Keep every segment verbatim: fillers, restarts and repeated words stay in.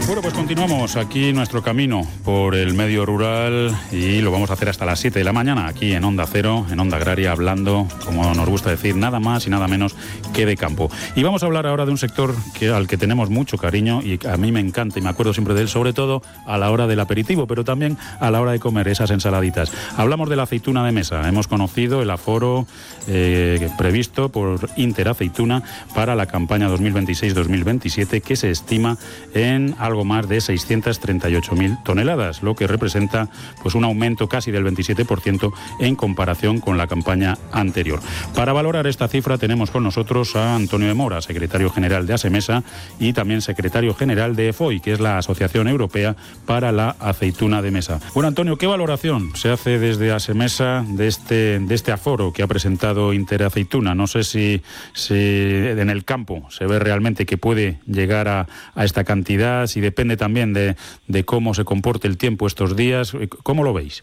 Bueno, pues continuamos aquí nuestro camino por el medio rural y lo vamos a hacer hasta las siete de la mañana aquí en Onda Cero, en Onda Agraria, hablando, como nos gusta decir, nada más y nada menos que de campo. Y vamos a hablar ahora de un sector que, al que tenemos mucho cariño y a mí me encanta y me acuerdo siempre de él, sobre todo a la hora del aperitivo, pero también a la hora de comer esas ensaladitas. Hablamos de la aceituna de mesa. Hemos conocido el aforo eh, previsto por Interaceituna para la campaña dos mil veintiséis dos mil veintisiete, que se estima en algo más de seiscientas treinta y ocho mil toneladas, lo que representa pues un aumento casi del veintisiete por ciento en comparación con la campaña anterior. Para valorar esta cifra tenemos con nosotros a Antonio de Mora, secretario general de ASEMESA y también secretario general de EFOI, que es la Asociación Europea para la Aceituna de Mesa. Bueno, Antonio, ¿qué valoración se hace desde ASEMESA de este, de este aforo que ha presentado Interaceituna? No sé si, si en el campo se ve realmente que puede llegar a, a esta cantidad, si depende también de, de cómo se comporte el tiempo estos días. ¿Cómo lo veis?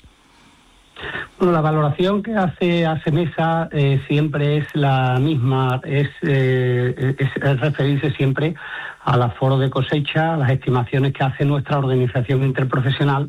Bueno, la valoración que hace ASEMESA eh, siempre es la misma, es, eh, es, es referirse siempre al aforo de cosecha, a las estimaciones que hace nuestra organización interprofesional,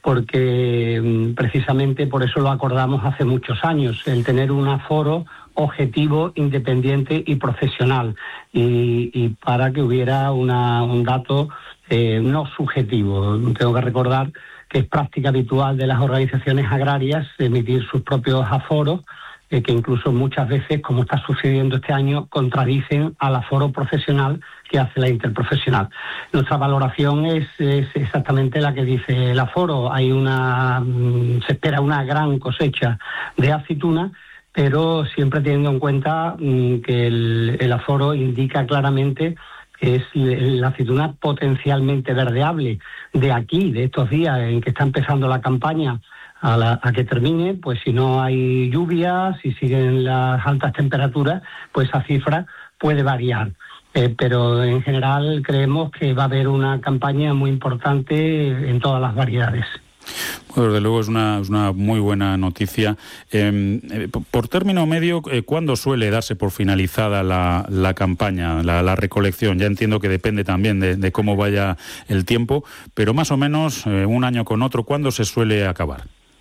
porque precisamente por eso lo acordamos hace muchos años, el tener un aforo objetivo, independiente y profesional, y, y para que hubiera una, un dato eh, no subjetivo. Tengo que recordar que es práctica habitual de las organizaciones agrarias emitir sus propios aforos, eh, que incluso muchas veces, como está sucediendo este año, contradicen al aforo profesional que hace la interprofesional. Nuestra valoración es, es exactamente la que dice el aforo. Hay una, se espera una gran cosecha de aceituna, pero siempre teniendo en cuenta mmm, que el, el aforo indica claramente que es la aceituna potencialmente verdeable. De aquí, de estos días en que está empezando la campaña a, la, a que termine, pues si no hay lluvias, si siguen las altas temperaturas, pues esa cifra puede variar. Eh, pero en general creemos que va a haber una campaña muy importante en todas las variedades. Bueno, desde luego es una, es una muy buena noticia. Eh, eh, por término medio, eh, ¿cuándo suele darse por finalizada la, la campaña, la, la recolección? Ya entiendo que depende también de, de cómo vaya el tiempo, pero más o menos eh, un año con otro, ¿cuándo se suele acabar?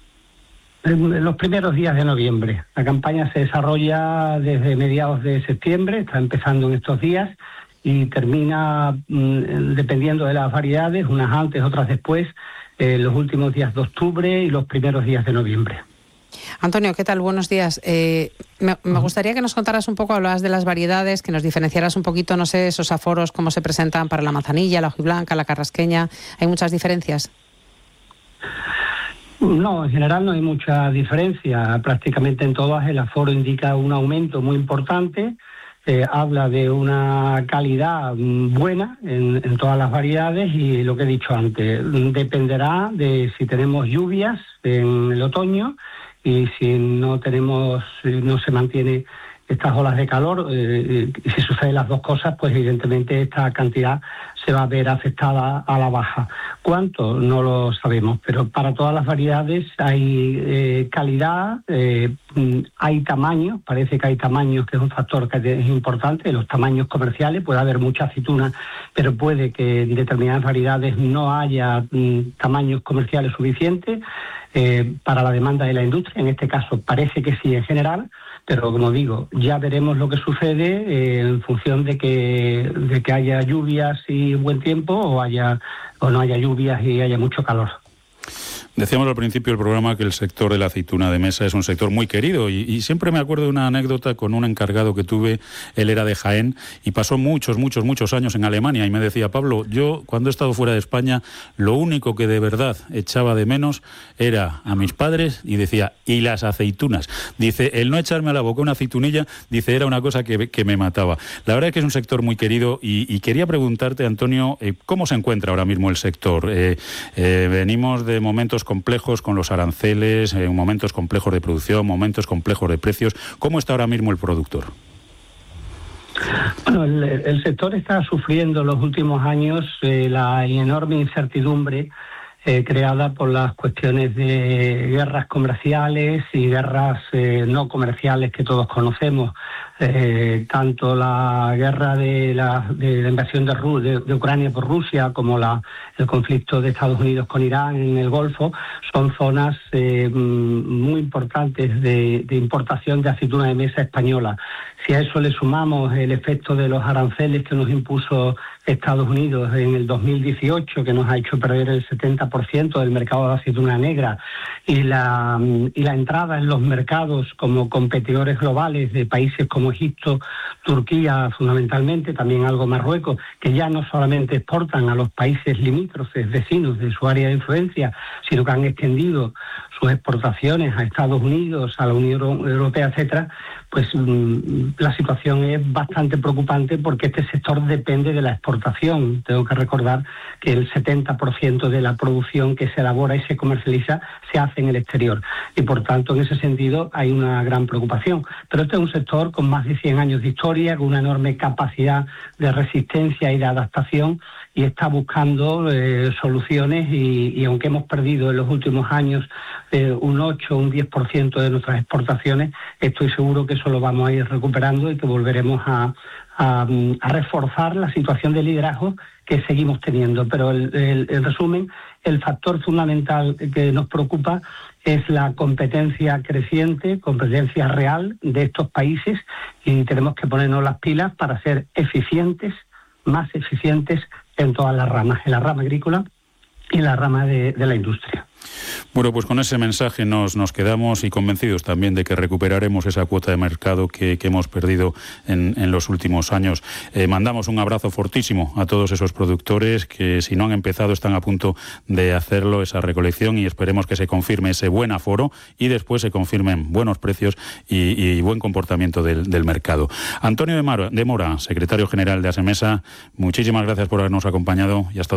En los primeros días de noviembre. La campaña se desarrolla desde mediados de septiembre, está empezando en estos días y termina, mmm, dependiendo de las variedades, unas antes, otras después, eh, los últimos días de octubre y los primeros días de noviembre. Antonio, ¿qué tal? Buenos días. Eh, me, me gustaría que nos contaras un poco, hablabas de las variedades, que nos diferenciaras un poquito, no sé, esos aforos, cómo se presentan para la manzanilla, la hojiblanca, la carrasqueña. ¿Hay muchas diferencias? No, en general no hay mucha diferencia. Prácticamente en todas el aforo indica un aumento muy importante. Eh, habla de una calidad buena en, en todas las variedades y lo que he dicho antes, dependerá de si tenemos lluvias en el otoño y si no tenemos, si no se mantiene estas olas de calor, eh, y si suceden las dos cosas, pues evidentemente esta cantidad se va a ver afectada a la baja. ¿Cuánto? No lo sabemos, pero para todas las variedades hay eh, calidad, eh, hay tamaños, parece que hay tamaños, que es un factor que es importante, los tamaños comerciales, puede haber mucha aceituna, pero puede que en determinadas variedades no haya mm, tamaños comerciales suficientes eh, para la demanda de la industria, en este caso parece que sí en general, pero como digo, ya veremos lo que sucede eh, en función de que, de que haya lluvias y buen tiempo o haya o no haya lluvias y haya mucho calor. Decíamos al principio del programa que el sector de la aceituna de mesa es un sector muy querido y, y siempre me acuerdo de una anécdota con un encargado que tuve. Él era de Jaén y pasó muchos, muchos, muchos años en Alemania y me decía: Pablo, yo cuando he estado fuera de España lo único que de verdad echaba de menos era a mis padres y decía, y las aceitunas. Dice, el no echarme a la boca una aceitunilla, dice, era una cosa que, que me mataba. La verdad es que es un sector muy querido y, y quería preguntarte, Antonio, eh, ¿cómo se encuentra ahora mismo el sector? Eh, eh, venimos de momentos complejos con los aranceles, eh, momentos complejos de producción, momentos complejos de precios. ¿Cómo está ahora mismo el productor? Bueno, el, el sector está sufriendo en los últimos años eh, la enorme incertidumbre eh, creada por las cuestiones de guerras comerciales y guerras eh, no comerciales que todos conocemos. Eh, tanto la guerra de la, de la invasión de, Ru- de, de Ucrania por Rusia como la, el conflicto de Estados Unidos con Irán en el Golfo son zonas eh, muy importantes de, de importación de aceituna de mesa española. Si a eso le sumamos el efecto de los aranceles que nos impuso Estados Unidos en el dos mil dieciocho, que nos ha hecho perder el setenta por ciento del mercado de aceituna negra, y la, y la entrada en los mercados como competidores globales de países como Egipto, Turquía fundamentalmente, también algo Marruecos, que ya no solamente exportan a los países limítrofes vecinos de su área de influencia, sino que han extendido sus exportaciones a Estados Unidos, a la Unión Europea, etcétera, pues mmm, la situación es bastante preocupante porque este sector depende de la exportación. Tengo que recordar que el setenta por ciento de la producción que se elabora y se comercializa se hace en el exterior. Y por tanto, en ese sentido, hay una gran preocupación. Pero este es un sector con más de cien años de historia, con una enorme capacidad de resistencia y de adaptación, y está buscando eh, soluciones y, y aunque hemos perdido en los últimos años eh, un ocho o un diez por ciento de nuestras exportaciones, estoy seguro que eso lo vamos a ir recuperando y que volveremos a, a, a reforzar la situación de liderazgo que seguimos teniendo. Pero el, el, el resumen, el factor fundamental que nos preocupa es la competencia creciente, competencia real de estos países, y tenemos que ponernos las pilas para ser eficientes, más eficientes en todas las ramas, en la rama agrícola y en la rama de, de la industria. Bueno, pues con ese mensaje nos, nos quedamos y convencidos también de que recuperaremos esa cuota de mercado que, que hemos perdido en, en los últimos años. Eh, mandamos un abrazo fortísimo a todos esos productores que, si no han empezado, están a punto de hacerlo, esa recolección, y esperemos que se confirme ese buen aforo y después se confirmen buenos precios y, y buen comportamiento del, del mercado. Antonio de Mora, de Mora, secretario general de ASEMESA, muchísimas gracias por habernos acompañado y hasta